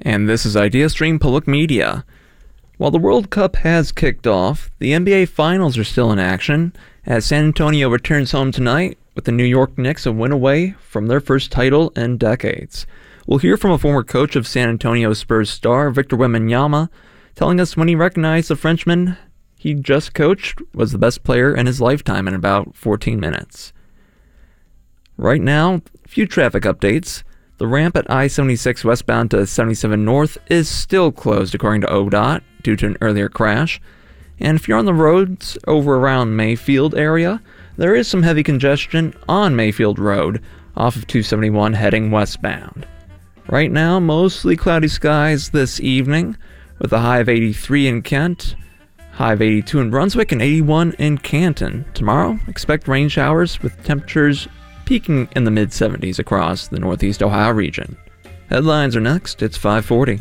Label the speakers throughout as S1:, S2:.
S1: And this is IdeaStream Public Media. While the World Cup has kicked off, the NBA Finals are still in action as San Antonio returns home tonight with the New York Knicks a win away from their first title in decades. We'll hear from a former coach of San Antonio Spurs star Victor Wembanyama, telling us when he recognized the Frenchman he just coached was the best player in his lifetime in about 14 minutes. Right now, a few traffic updates. The ramp at I-76 westbound to 77 north is still closed according to ODOT due to an earlier crash. And if you're on the roads over around Mayfield area, there is some heavy congestion on Mayfield Road off of 271 heading westbound. Right now, mostly cloudy skies this evening with a high of 83 in Kent, high of 82 in Brunswick, and 81 in Canton. Tomorrow, expect rain showers with temperatures peaking in the mid-70s across the Northeast Ohio region. Headlines are next. It's 5:40.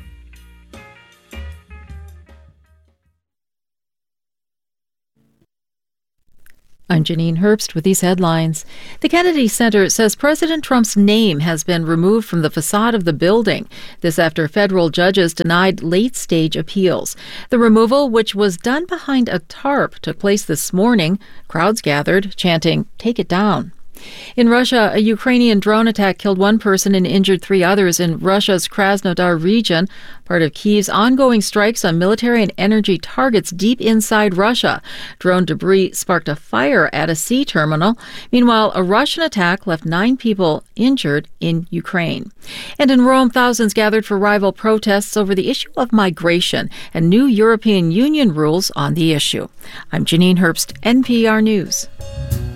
S2: I'm Janine Herbst with these headlines. The Kennedy Center says President Trump's name has been removed from the facade of the building. This after federal judges denied late-stage appeals. The removal, which was done behind a tarp, took place this morning. Crowds gathered, chanting, "Take it down." In Russia, a Ukrainian drone attack killed one person and injured three others in Russia's Krasnodar region, part of Kyiv's ongoing strikes on military and energy targets deep inside Russia. Drone debris sparked a fire at a sea terminal. Meanwhile, a Russian attack left 9 people injured in Ukraine. And in Rome, thousands gathered for rival protests over the issue of migration and new European Union rules on the issue. I'm Janine Herbst, NPR News.